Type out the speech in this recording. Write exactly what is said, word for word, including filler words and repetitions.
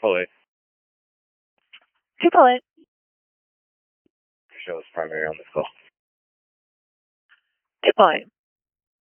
Police. Two police. Shows primary on this call. Two police.